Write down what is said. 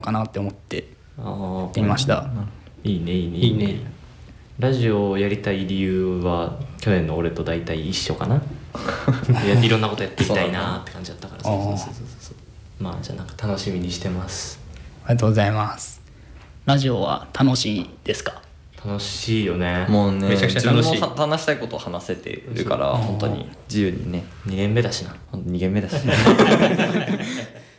かなって思ってあやってみました。 いいねいいねいいね。ラジオをやりたい理由は去年の俺と大体一緒かな。いろんなことやっていきたいなって感じだったから。そうまあじゃあなんか楽しみにしてます。 ありがとうございます。ラジオは楽しいですか？ 楽しいよね。 もうね、 めちゃくちゃ楽しい。 自分も話したいことを話せてるから本当に自由にね。 2年目だしな。 2限目だし